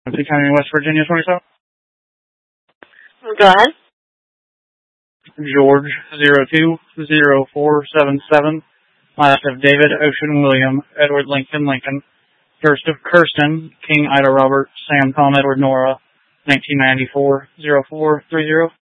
County, West Virginia, 27. Go ahead. George 020477. Last of David Ocean William Edward Lincoln Lincoln. First of Kirsten King Ida Robert Sam Tom Edward Nora 1994 0430.